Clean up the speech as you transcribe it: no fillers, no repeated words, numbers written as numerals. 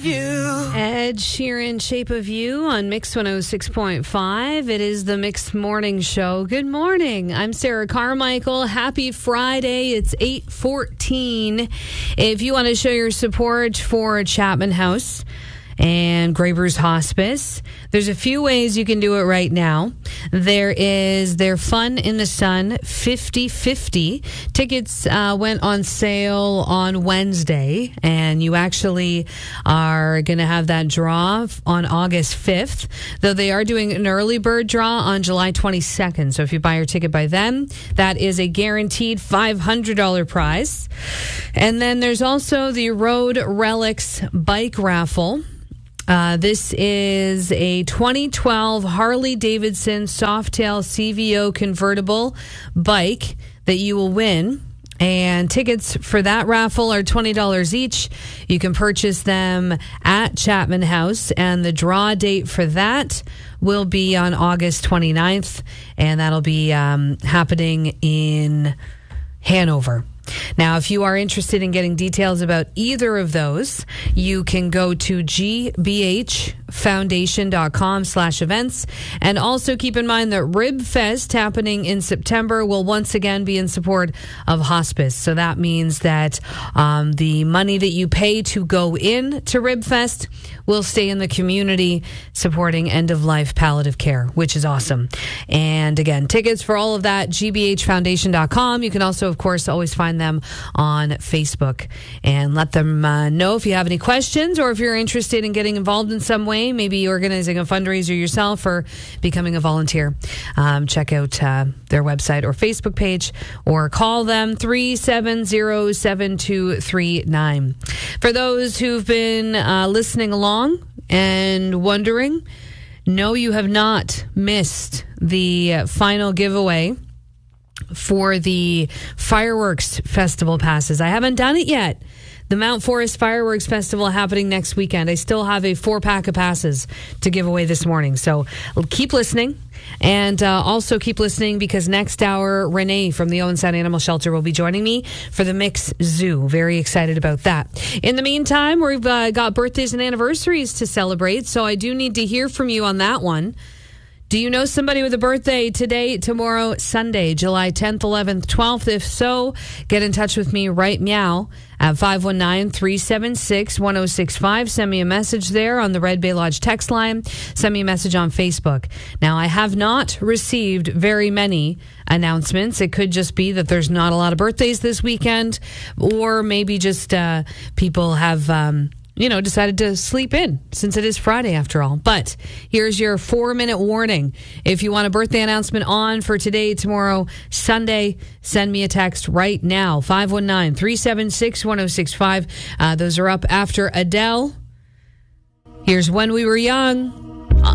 Ed Sheeran, Shape of You on Mix 106.5. It is the Mix Morning Show. Good morning. I'm Sarah Carmichael. Happy Friday. It's 8:14. If you want to show your support for Chapman House and Graybers Hospice, there's a few ways you can do it right now. There is their Fun in the Sun 50/50. Tickets went on sale on Wednesday, and you actually are going to have that draw on August 5th, though they are doing an early bird draw on July 22nd. So if you buy your ticket by then, that is a guaranteed $500 prize. And then there's also the Road Relics bike raffle. This is a 2012 Harley-Davidson Softail CVO convertible bike that you will win. And tickets for that raffle are $20 each. You can purchase them at Chapman House, and the draw date for that will be on August 29th, and that'll be happening in Hanover. Now, if you are interested in getting details about either of those, you can go to gbhfoundation.com/events. And also keep in mind that Rib Fest happening in September will once again be in support of hospice. So that means that the money that you pay to go in to Rib Fest will stay in the community supporting end-of-life palliative care, which is awesome. And again, tickets for all of that, gbhfoundation.com. You can also, of course, always find them on Facebook, and let them know if you have any questions, or if you're interested in getting involved in some way, maybe organizing a fundraiser yourself or becoming a volunteer. Check out their website or Facebook page, or call them 370-7239. For those who've been listening along and wondering, no, you have not missed the final giveaway for the Fireworks Festival passes. I haven't done it yet. The Mount Forest Fireworks Festival happening next weekend. I still have a 4-pack of passes to give away this morning. So keep listening. And also keep listening, because next hour, Renee from the Owen Sound Animal Shelter will be joining me for the Mix Zoo. Very excited about that. In the meantime, we've got birthdays and anniversaries to celebrate, so I do need to hear from you on that one. Do you know somebody with a birthday today, tomorrow, Sunday, July 10th, 11th, 12th? If so, get in touch with me right now at 519-376-1065. Send me a message there on the Red Bay Lodge text line. Send me a message on Facebook. Now, I have not received very many announcements. It could just be that there's not a lot of birthdays this weekend, or maybe just people have decided to sleep in, since it is Friday after all. But here's your 4-minute warning. If you want a birthday announcement on for today, tomorrow, Sunday, send me a text right now. 519-376-1065. Those are up after Adele. Here's When We Were Young.